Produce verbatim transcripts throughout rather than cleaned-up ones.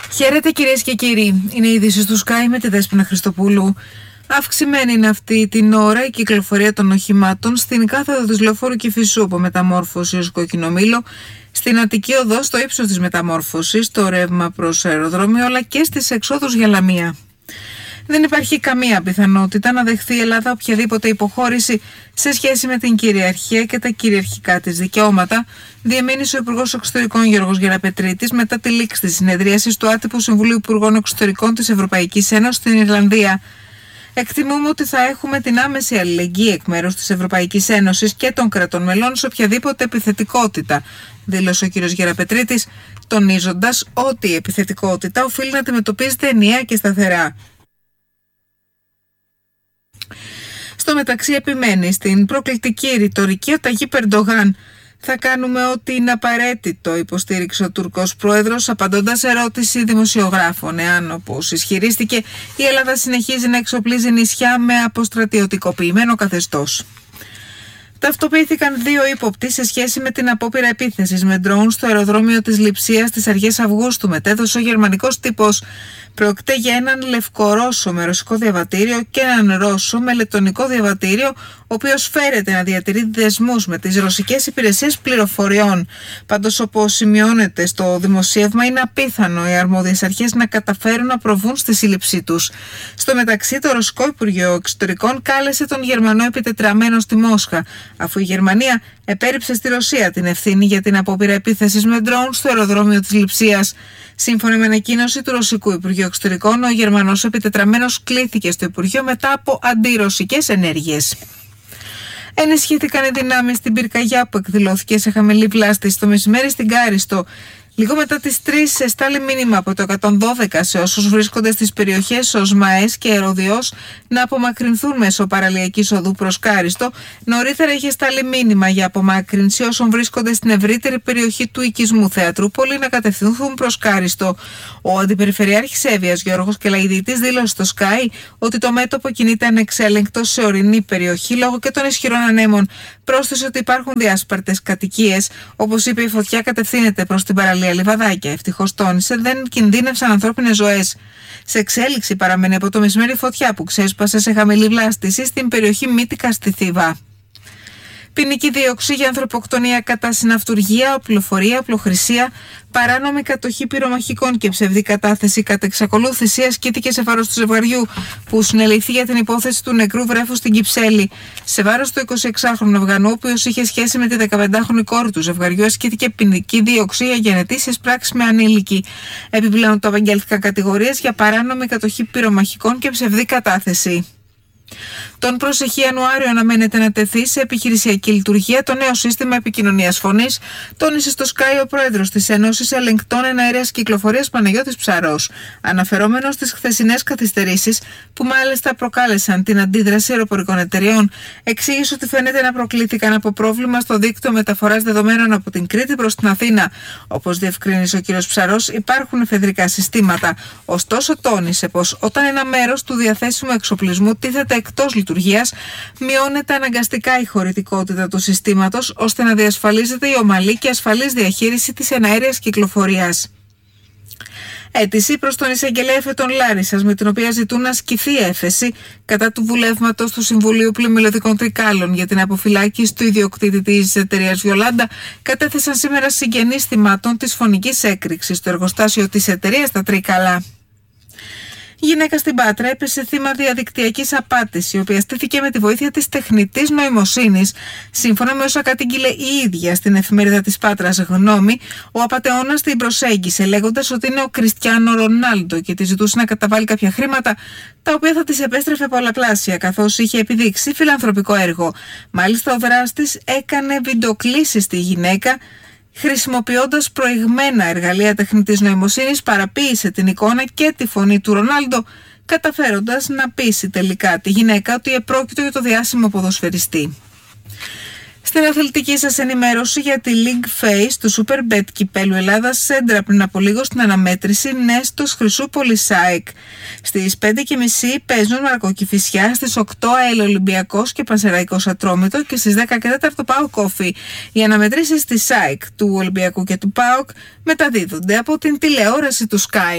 Χαίρετε κυρίες και κύριοι. Είναι οι ειδήσεις του Sky με τη Δέσποινα Χριστοπούλου. Αυξημένη είναι αυτή την ώρα η κυκλοφορία των οχημάτων στην κάθοδο της Λεωφόρου Κηφισού από Μεταμόρφωση ως Κοκκινομήλο, στην Αττική Οδό στο ύψος της Μεταμόρφωσης, το ρεύμα προς αεροδρόμιο, αλλά και στις εξόδους για Λαμία. Δεν υπάρχει καμία πιθανότητα να δεχθεί η Ελλάδα οποιαδήποτε υποχώρηση σε σχέση με την κυριαρχία και τα κυριαρχικά της δικαιώματα, διεμήνυσε ο Υπουργός Εξωτερικών Γιώργος Γεραπετρίτης μετά τη λήξη της συνεδρίασης του Άτυπου Συμβουλίου Υπουργών Εξωτερικών της Ευρωπαϊκής Ένωσης στην Ιρλανδία. Εκτιμούμε ότι θα έχουμε την άμεση αλληλεγγύη εκ μέρους της Ευρωπαϊκής Ένωσης και των κρατών μελών σε οποιαδήποτε επιθετικότητα, δήλωσε ο κ. Γεραπετρίτης, τονίζοντας ότι η επιθετικότητα οφείλει να αντιμετωπίζεται ενιαία και σταθερά. Στο μεταξύ επιμένει στην προκλητική ρητορική ο Ταγίπ Ερντογάν. Θα κάνουμε ό,τι είναι απαραίτητο, υποστήριξε ο Τουρκός πρόεδρος, απαντώντας σε ερώτηση δημοσιογράφων, εάν, όπως ισχυρίστηκε, η Ελλάδα συνεχίζει να εξοπλίζει νησιά με αποστρατιωτικοποιημένο καθεστώς. Ταυτοποιήθηκαν δύο ύποπτοι σε σχέση με την απόπειρα επίθεσης με ντρόουν στο αεροδρόμιο της Λειψίας στις αρχές Αυγούστου, μετέδωσε ο γερμανικός τύπος. Πρόκειται για έναν Λευκορώσο με ρωσικό διαβατήριο και έναν Ρώσο με λετονικό διαβατήριο, ο οποίος φέρεται να διατηρεί δεσμούς με τις ρωσικές υπηρεσίες πληροφοριών. Πάντως, όπως σημειώνεται στο δημοσίευμα, είναι απίθανο οι αρμόδιες αρχές να καταφέρουν να προβούν στη σύλληψή τους. Στο μεταξύ, το Ρωσικό Υπουργείο Εξωτερικών κάλεσε τον Γερμανό επιτετραμένο στη Μόσχα, αφού η Γερμανία επέριψε στη Ρωσία την ευθύνη για την απόπειρα επίθεσης με ντρόουν στο αεροδρόμιο της Λειψίας. Σύμφωνα με ανακοίνωση του Ρωσικού Υπουργείου Εξωτερικών, ο Γερμανός επιτετραμένος κλήθηκε στο Υπουργείο μετά από αντιρωσικές ενέργειες. Ενισχύθηκαν οι δυνάμεις στην πυρκαγιά που εκδηλώθηκε σε χαμηλή βλάστηση το μεσημέρι στην Κάριστο. Λίγο μετά τις τρεις εστάλει μήνυμα από το εκατόν δώδεκα σε όσους βρίσκονται στις περιοχές Οσμαές και Ερωδιός να απομακρυνθούν μέσω παραλιακής οδού προς Κάριστο. Νωρίτερα είχε στάλει μήνυμα για απομάκρυνση όσων βρίσκονται στην ευρύτερη περιοχή του οικισμού Θεατρούπολη να κατευθυνθούν προς Κάριστο. Ο Αντιπεριφερειάρχης Εύβοιας Γιώργος Κελαϊδίτης δήλωσε στο Sky ότι το μέτωπο κινείται ανεξέλεγκτο σε ορεινή περιοχή λόγω και των ισχυρών ανέμων. Πρόσθεσε ότι υπάρχουν διάσπαρτες κατοικίες. Όπως είπε, η φωτιά κατευθύνεται προς την παραλία Λιβαδάκια. Ευτυχώς, τόνισε, δεν κινδύνευσαν ανθρώπινες ζωές. Σε εξέλιξη παραμένει από το μεσημέρι φωτιά που ξέσπασε σε χαμηλή βλάστηση στην περιοχή Μύτικα στη Θήβα. Ποινική δίωξη για ανθρωποκτονία κατά συναυτουργία, οπλοφορία, οπλοχρησία, παράνομη κατοχή πυρομαχικών και ψευδή κατάθεση κατά εξακολούθηση ασκήθηκε σε βάρος του ζευγαριού που συνελήφθη για την υπόθεση του νεκρού βρέφου στην Κυψέλη. Σε βάρος του εικοσιεξάχρονου Αφγανού, ο οποίος είχε σχέση με τη δεκαπεντάχρονη κόρη του ζευγαριού, ασκήθηκε ποινική δίωξη για γενετήσιες πράξεις με ανήλικη. Επιπλέον, το απαγγέλθηκαν κατηγορίες για παράνομη κατοχή πυρομαχικών και ψευδή κατάθεση. Τον προσεχή Ιανουάριο αναμένεται να τεθεί σε επιχειρησιακή λειτουργία το νέο σύστημα επικοινωνίας φωνής, τόνισε στο Sky ο πρόεδρος της Ένωσης Ελεγκτών Εναέρειας Κυκλοφορίας Παναγιώτης Ψαρός, αναφερόμενος στις χθεσινές καθυστερήσεις που μάλιστα προκάλεσαν την αντίδραση αεροπορικών εταιριών. Εξήγησε ότι φαίνεται να προκλήθηκαν από πρόβλημα στο δίκτυο μεταφοράς δεδομένων από την Κρήτη προς την Αθήνα. Όπως διευκρίνησε ο κ. Ψαρός, υπάρχουν εφεδρικά συστήματα. Ωστόσο, τόνισε πως όταν ένα μέρος του διαθέσιμου εξοπλισμού τίθεται εκτός λειτουργίας, μειώνεται αναγκαστικά η χωρητικότητα του συστήματος ώστε να διασφαλίζεται η ομαλή και ασφαλής διαχείριση της εναέρειας κυκλοφορίας. Αίτηση προς τον εισαγγελέα Εφετών Λάρισσας, με την οποία ζητούν να ασκηθεί έφεση κατά του βουλεύματος του Συμβουλίου Πλημμυλωτικών Τρικάλων για την αποφυλάκηση του ιδιοκτήτη της εταιρείας Βιολάντα, κατέθεσαν σήμερα συγγενείς θυμάτων της φωνικής έκρηξης στο εργοστάσιο της εταιρείας στα Τρίκαλα. Γυναίκα στην Πάτρα έπεσε θύμα διαδικτυακής απάτης, η οποία στήθηκε με τη βοήθεια της τεχνητής νοημοσύνης. Σύμφωνα με όσα κατήγγειλε η ίδια στην εφημερίδα της Πάτρας Γνώμη, ο απατεώνας την προσέγγισε λέγοντας ότι είναι ο Κριστιάνο Ρονάλντο και τη ζητούσε να καταβάλει κάποια χρήματα, τα οποία θα της επέστρεφε πολλαπλάσια, καθώς είχε επιδείξει φιλανθρωπικό έργο. Μάλιστα, ο δράστης έκανε βιντεοκλήσεις στη γυναίκα, χρησιμοποιώντας προηγμένα εργαλεία τεχνητής νοημοσύνης, παραποίησε την εικόνα και τη φωνή του Ρονάλντο, καταφέροντας να πείσει τελικά τη γυναίκα ότι επρόκειτο για το διάσημο ποδοσφαιριστή. Στην αθλητική σας ενημέρωση για τη League Phase του Superbet Κυπέλλου Ελλάδας Σέντρα πριν από λίγο στην αναμέτρηση Νέστος Χρυσούπολης ΣΑΕΚ. Στις πέντε και μισή παίζουν Μαρκοκηφισιά, στις οκτώ ΑΕΛ Ολυμπιακός και Πανσεραϊκός Ατρόμητο και στις δέκα και τέσσερα ΠΑΟΚ Κόφι. Οι αναμετρήσεις της ΣΑΕΚ, του Ολυμπιακού και του ΠΑΟΚ μεταδίδονται από την τηλεόραση του Sky.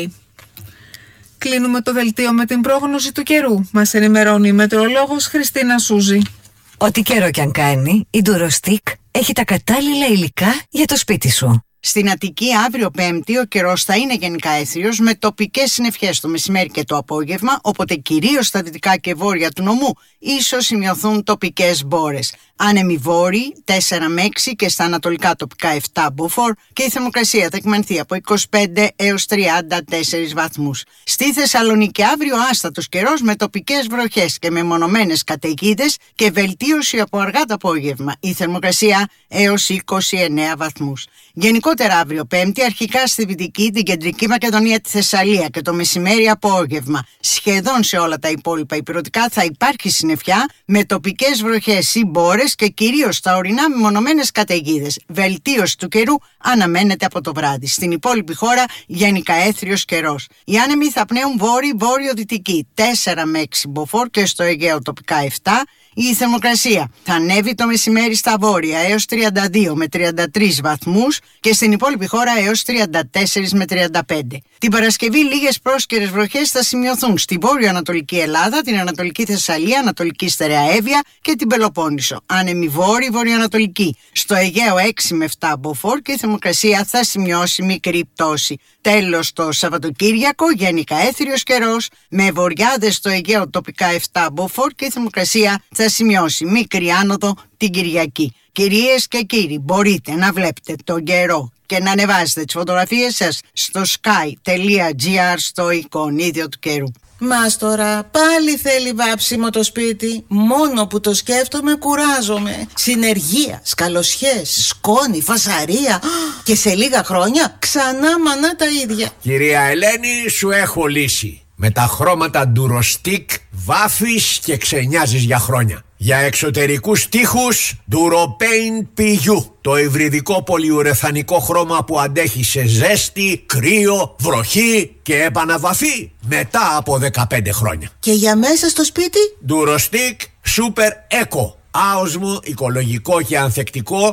Κλείνουμε το δελτίο με την πρόγνωση του καιρού. Μας ενημερώνει η μετεωρολόγος Χριστίνα Σούζη. Ό,τι καιρό κι αν κάνει, η Durostick έχει τα κατάλληλα υλικά για το σπίτι σου. Στην Αττική αύριο Πέμπτη ο καιρός θα είναι γενικά έθριος με τοπικές συννεφιές το μεσημέρι και το απόγευμα, οπότε κυρίως στα δυτικά και βόρεια του νομού ίσως σημειωθούν τοπικές μπόρες. Άνεμοι βόρειοι τέσσερα με έξι και στα ανατολικά τοπικά επτά μποφόρ και η θερμοκρασία θα εκμανθεί από είκοσι πέντε έως τριάντα τέσσερις βαθμούς. Στη Θεσσαλονίκη αύριο άστατος καιρός με τοπικές βροχές και μεμονωμένες καταιγίδες και βελτίωση από αργά το απόγευμα. Η θερμοκρασία έως είκοσι εννέα βαθμούς. Γενικότερα αύριο Πέμπτη αρχικά στη Δυτική, την Κεντρική Μακεδονία, τη Θεσσαλία και το μεσημέρι απόγευμα σχεδόν σε όλα τα υπόλοιπα ηπειρωτικά θα υπάρχει συννεφιά με τοπικές βροχές ή μπόρες και κυρίως στα ορεινά μεμονωμένες καταιγίδες. Βελτίωση του καιρού αναμένεται από το βράδυ. Στην υπόλοιπη χώρα γενικά έθριος καιρός. Οι άνεμοι θα πνέουν βόρειο-βόρειο-δυτική τέσσερα με έξι μποφόρ και στο Αιγαίο τοπικά επτά. Η θερμοκρασία θα ανέβει το μεσημέρι στα βόρεια έως τριάντα δύο με τριάντα τρεις βαθμούς και στην υπόλοιπη χώρα έως τριάντα τέσσερα με τριάντα πέντε. Την Παρασκευή λίγες πρόσκαιρες βροχές θα σημειωθούν στη βόρειο-ανατολική Ελλάδα, την Ανατολική Θεσσαλία, Ανατολική Στερεαέβεια και την Πελοπόννησο. Άνεμη βόρειο-βορειοανατολική. Στο Αιγαίο έξι με επτά μποφόρ και η θερμοκρασία θα σημειώσει μικρή πτώση. Τέλος το Σαββατοκύριακο γενικά έθριος καιρός με βοριάδες στο Αιγαίο τοπικά επτά μποφόρ και η θερμοκρασία θα σημειώσει μικρή άνοδο την Κυριακή. Κυρίες και κύριοι, μπορείτε να βλέπετε τον καιρό και να ανεβάσετε τις φωτογραφίες σας στο sky.gr στο εικονίδιο του καιρού. Μας τώρα πάλι θέλει βάψιμο το σπίτι. Μόνο που το σκέφτομαι κουράζομαι. Συνεργεία, σκαλωσιές, σκόνη, φασαρία. Και σε λίγα χρόνια ξανά μανά τα ίδια. Κυρία Ελένη, σου έχω λύση. Με τα χρώματα Durostick βάφεις και ξενιάζεις για χρόνια. Για εξωτερικούς τοίχους Duropaint πι γιου. Το υβριδικό πολυουρεθανικό χρώμα που αντέχει σε ζέστη, κρύο, βροχή και επαναβαφή μετά από δεκαπέντε χρόνια. Και για μέσα στο σπίτι? Durostick Super Eco. Άοσμο, οικολογικό και ανθεκτικό